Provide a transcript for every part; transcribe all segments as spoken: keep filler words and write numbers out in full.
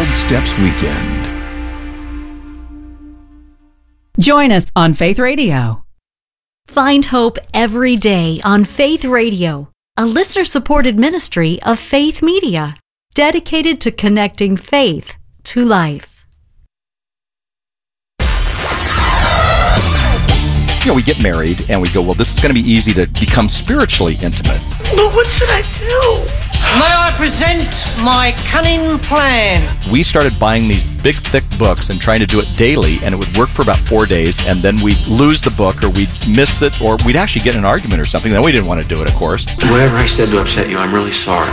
twelve Steps Weekend. Join us on Faith Radio. Find hope every day on Faith Radio, a listener-supported ministry of Faith Media, dedicated to connecting faith to life. You know, we get married and we go, well, this is going to be easy to become spiritually intimate. But what should I do? May I present my cunning plan? We started buying these big, thick books and trying to do it daily, and it would work for about four days, and then we'd lose the book, or we'd miss it, or we'd actually get in an argument or something. Then we didn't want to do it, of course. Whatever I said to upset you, I'm really sorry.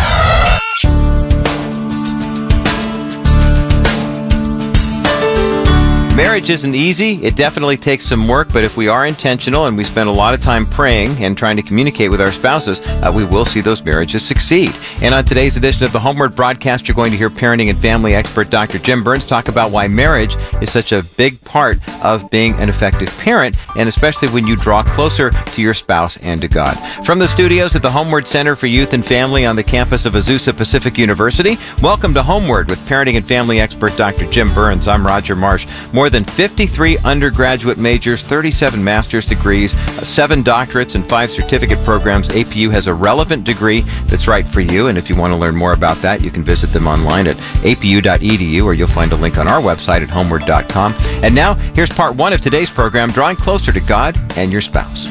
Marriage isn't easy. It definitely takes some work, but if we are intentional and we spend a lot of time praying and trying to communicate with our spouses, uh, we will see those marriages succeed. And on today's edition of the Homeward broadcast, you're going to hear parenting and family expert Doctor Jim Burns talk about why marriage is such a big part of being an effective parent, and especially when you draw closer to your spouse and to God. From the studios at the Homeward Center for Youth and Family on the campus of Azusa Pacific University, welcome to Homeward with parenting and family expert Doctor Jim Burns. I'm Roger Marsh. More than fifty-three undergraduate majors, thirty-seven master's degrees, seven doctorates, and five certificate programs. A P U has a relevant degree that's right for you, and if you want to learn more about that, you can visit them online at a p u dot e d u, or you'll find a link on our website at homeward dot com. And now, here's part one of today's program, Drawing Closer to God and Your Spouse.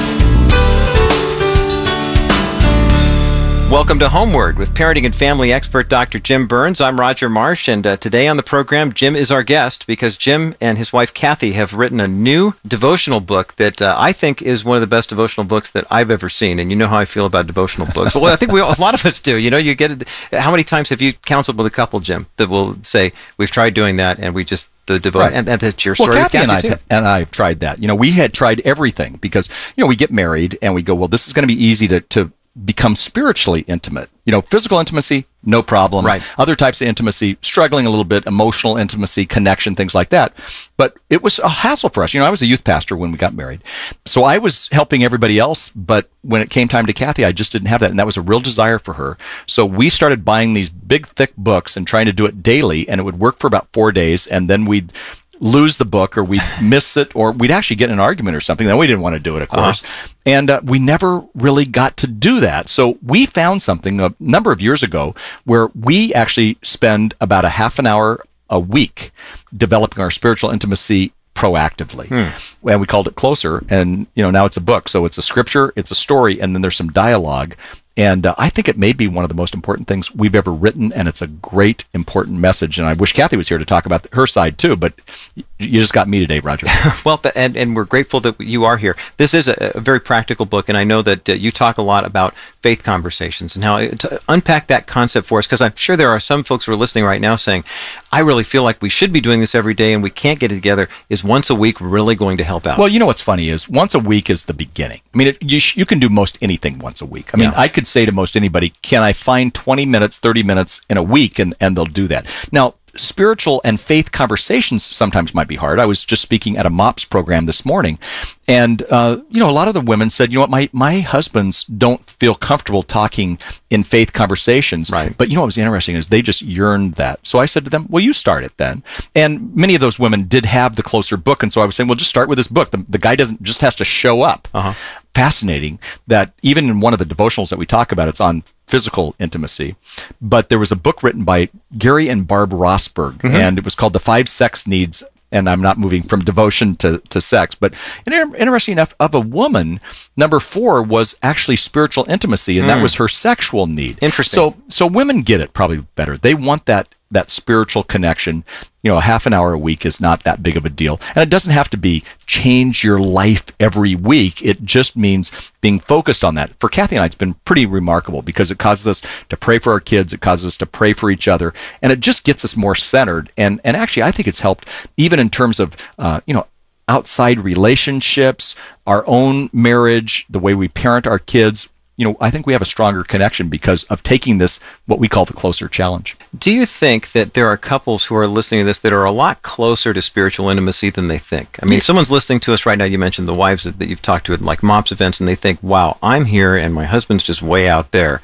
Welcome to Homeward with parenting and family expert Doctor Jim Burns. I'm Roger Marsh, and uh, today on the program, Jim is our guest because Jim and his wife Kathy have written a new devotional book that uh, I think is one of the best devotional books that I've ever seen. And you know how I feel about devotional books. Well, I think we all, a lot of us do. You know, you get it. How many times have you counseled with a couple, Jim, that will say, we've tried doing that and we just the devote, right. and, and that's your story. Well, Kathy, Kathy and I too. and I have tried that. You know, we had tried everything because you know we get married and we go, well, this is going to be easy to to become spiritually intimate. You know, physical intimacy, no problem. Right. Other types of intimacy, struggling a little bit, emotional intimacy, connection, things like that. But it was a hassle for us. You know, I was a youth pastor when we got married. So I was helping everybody else, but when it came time to Kathy, I just didn't have that. And that was a real desire for her. So we started buying these big, thick books and trying to do it daily, and it would work for about four days, and then we'd lose the book, or we'd miss it, or we'd actually get in an argument or something. Then we didn't want to do it, of course. Uh-huh. And uh, we never really got to do that. So we found something a number of years ago where we actually spend about a half an hour a week developing our spiritual intimacy proactively. Hmm. And we called it Closer. And, you know, now it's a book. So it's a scripture, it's a story, and then there's some dialogue. And uh, I think it may be one of the most important things we've ever written, and it's a great, important message. And I wish Kathy was here to talk about her side, too, but you just got me today, Roger. Well, and, and we're grateful that you are here. This is a, a very practical book, and I know that uh, you talk a lot about faith conversations and how to unpack that concept for us, because I'm sure there are some folks who are listening right now saying, I really feel like we should be doing this every day, and we can't get it together. Is once a week really going to help out? Well, you know what's funny is once a week is the beginning. I mean, it, you, sh- you can do most anything once a week. I mean, yeah. I could say to most anybody, can I find twenty minutes, thirty minutes in a week? And, and they'll do that. Now, spiritual and faith conversations sometimes might be hard. I was just speaking at a MOPS program this morning, and uh, you know, a lot of the women said, you know what, my my husbands don't feel comfortable talking in faith conversations. Right. But you know what was interesting is they just yearned that. So I said to them, well, you start it then. And many of those women did have the Closer book, and so I was saying, well, just start with this book. The, the guy doesn't just has to show up. Uh-huh. Fascinating that even in one of the devotionals that we talk about, it's on physical intimacy, but there was a book written by Gary and Barb Rosberg, mm-hmm. and it was called The Five Sex Needs, and I'm not moving from devotion to, to sex, but interesting enough, of a woman, number four was actually spiritual intimacy, and mm. that was her sexual need. Interesting. So, so women get it probably better. They want that that spiritual connection. You know, a half an hour a week is not that big of a deal. And it doesn't have to be change your life every week. It just means being focused on that. For Kathy and I, it's been pretty remarkable because it causes us to pray for our kids. It causes us to pray for each other. And it just gets us more centered. And, and actually, I think it's helped even in terms of, uh, you know, outside relationships, our own marriage, the way we parent our kids. You know, I think we have a stronger connection because of taking this, what we call the Closer challenge. Do you think that there are couples who are listening to this that are a lot closer to spiritual intimacy than they think? I mean, yeah. Someone's listening to us right now. You mentioned the wives that, that you've talked to at like MOPS events, and they think, wow, I'm here and my husband's just way out there.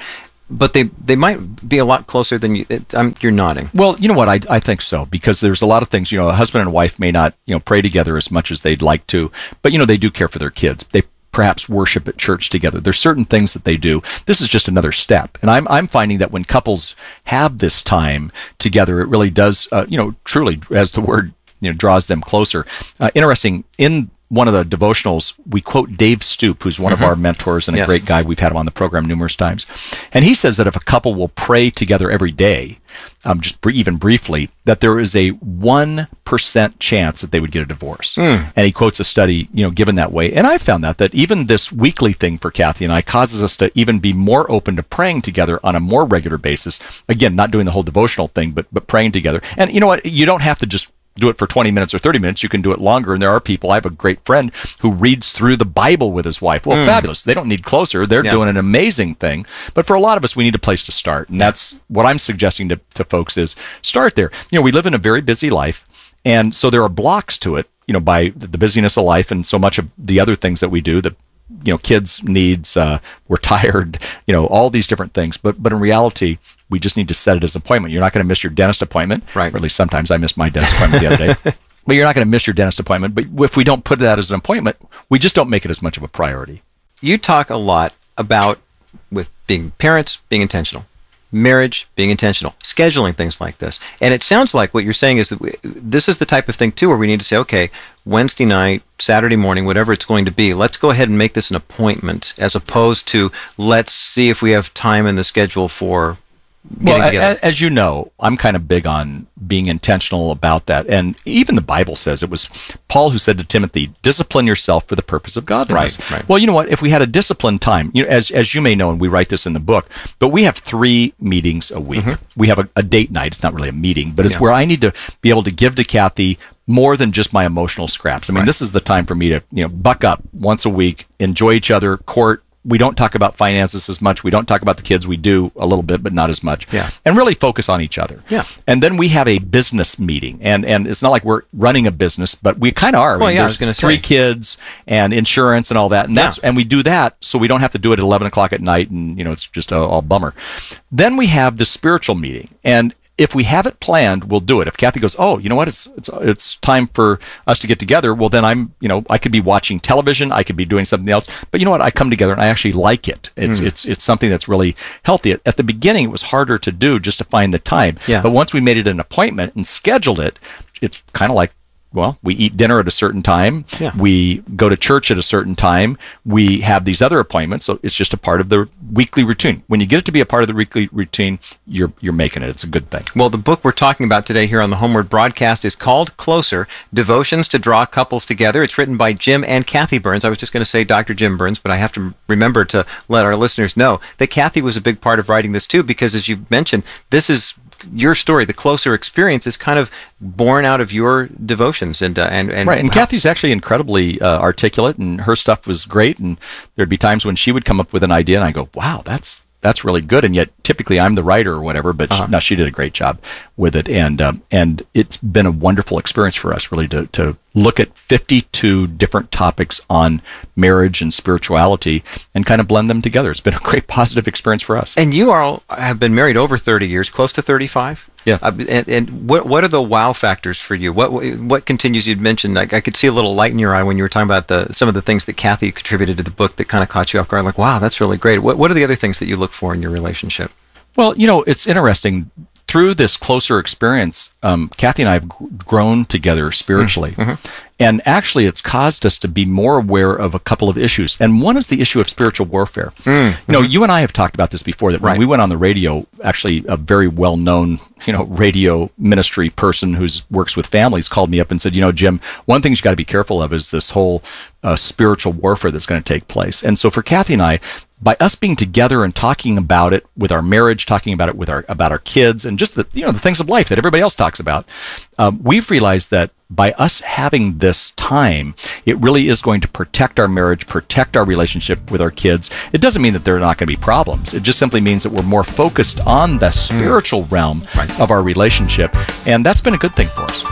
but they, they might be a lot closer than you. It, I'm, you're nodding. Well, you know what? I, I think so, because there's a lot of things, you know, a husband and wife may not, you know, pray together as much as they'd like to, but, you know, they do care for their kids. They perhaps worship at church together. There's certain things that they do. This is just another step. And I'm, I'm finding that when couples have this time together, it really does, uh, you know, truly, as the word, you know, draws them closer. Uh, interesting, in one of the devotionals, we quote Dave Stoop, who's one mm-hmm. of our mentors and a yes. great guy. We've had him on the program numerous times. And he says that if a couple will pray together every day, um, just br- even briefly, that there is a one percent chance that they would get a divorce. Mm. And he quotes a study, you know, given that way. And I found that, that even this weekly thing for Kathy and I causes us to even be more open to praying together on a more regular basis. Again, not doing the whole devotional thing, but, but praying together. And you know what? You don't have to just do it for twenty minutes or thirty minutes. You can do it longer. And there are people, I have a great friend who reads through the Bible with his wife. Well, mm. fabulous. They don't need closer. They're yeah. doing an amazing thing. But for a lot of us, we need a place to start. And that's what I'm suggesting to, to folks is start there. You know, we live in a very busy life. And so there are blocks to it, you know, by the busyness of life and so much of the other things that we do, the you know, kids' needs, uh, we're tired, you know, all these different things. But but in reality, we just need to set it as an appointment. You're not going to miss your dentist appointment. Right. Or at least sometimes I missed my dentist appointment the other day. But you're not going to miss your dentist appointment. But if we don't put that as an appointment, we just don't make it as much of a priority. You talk a lot about, with being parents, being intentional. Marriage, being intentional, scheduling things like this. And it sounds like what you're saying is that we, this is the type of thing, too, where we need to say, okay, Wednesday night, Saturday morning, whatever it's going to be, let's go ahead and make this an appointment, as opposed to let's see if we have time in the schedule for getting well, together. As you know, I'm kind of big on being intentional about that. And even the Bible says, it was Paul who said to Timothy, discipline yourself for the purpose of godliness. Right, right. Well, you know what? If we had a disciplined time, you know, as as you may know, and we write this in the book, but we have three meetings a week. Mm-hmm. We have a, a date night. It's not really a meeting, but it's yeah. where I need to be able to give to Kathy more than just my emotional scraps. I mean, right. this is the time for me to, you know, buck up once a week, enjoy each other, court. We don't talk about finances as much. We don't talk about the kids. We do a little bit, but not as much. Yeah. And really focus on each other. Yeah. And then we have a business meeting. And and it's not like we're running a business, but we kind of are. Well, I mean, yeah, there's I was going to three say. kids and insurance and all that. And that's Yeah. and we do that so we don't have to do it at eleven o'clock at night and, you know, it's just a, all bummer. Then we have the spiritual meeting. And if we have it planned, we'll do it. If Kathy goes, oh, you know what, it's it's it's time for us to get together, well, then I'm, you know, I could be watching television, I could be doing something else, but you know what, I come together and I actually like it. It's mm. it's it's something that's really healthy. At, at the beginning, it was harder to do just to find the time. Yeah. But once we made it an appointment and scheduled it, it's kind of like, well, we eat dinner at a certain time. Yeah. We go to church at a certain time. We have these other appointments, so it's just a part of the weekly routine. When you get it to be a part of the weekly routine, you're you're making it. It's a good thing. Well, the book we're talking about today here on the Homeward Broadcast is called Closer, Devotions to Draw Couples Together. It's written by Jim and Kathy Burns. I was just going to say Doctor Jim Burns, but I have to remember to let our listeners know that Kathy was a big part of writing this too, because as you mentioned, this is your story. The Closer experience is kind of born out of your devotions, and uh, and and right. And how- Kathy's actually incredibly uh, articulate, and her stuff was great. And there'd be times when she would come up with an idea, and I go, "Wow, that's that's really good." And yet, typically, I'm the writer or whatever. But uh-huh. she, no, she did a great job with it, and um, and it's been a wonderful experience for us, really, to to look at fifty-two different topics on marriage and spirituality and kind of blend them together. It's been a great positive experience for us. And you all have been married over thirty years, close to thirty-five. Yeah. Uh, and and what what are the wow factors for you? What what continues? You'd mentioned, I, I could see a little light in your eye when you were talking about the some of the things that Kathy contributed to the book that kind of caught you off guard. Like, wow, that's really great. What what are the other things that you look for in your relationship? Well, you know, it's interesting. Through this Closer experience, um, Kathy and I have g- grown together spiritually. Mm-hmm. And actually, it's caused us to be more aware of a couple of issues. And one is the issue of spiritual warfare. Mm-hmm. You know, you and I have talked about this before, that when right. we went on the radio, actually a very well-known, you know, radio ministry person who works with families called me up and said, you know, Jim, one thing you got to be careful of is this whole uh, spiritual warfare that's going to take place. And so for Kathy and I, by us being together and talking about it with our marriage, talking about it with our about our kids, and just the you know the things of life that everybody else talks about, um, we've realized that by us having this time, it really is going to protect our marriage, protect our relationship with our kids. It doesn't mean that there are not going to be problems. It just simply means that we're more focused on the spiritual realm right. of our relationship, and that's been a good thing for us.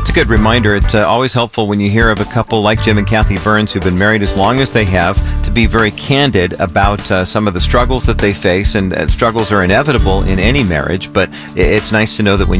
It's a good reminder. It's uh, always helpful when you hear of a couple like Jim and Kathy Burns who've been married as long as they have to be very candid about uh, some of the struggles that they face, and uh, struggles are inevitable in any marriage, but it's nice to know that when